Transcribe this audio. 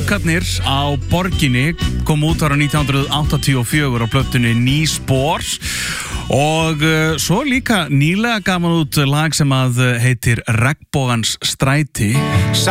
Strákarnir á Borginni kom út ára 1984 á plötunni Ný spor og svo líka nýlega gaf hann út lag sem að heitir Regnbogans stræti.